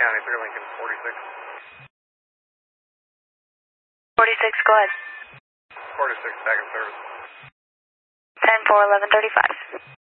County, Clear Lincoln, 46. 46, go ahead. 46, back in service. 10-4, 1135.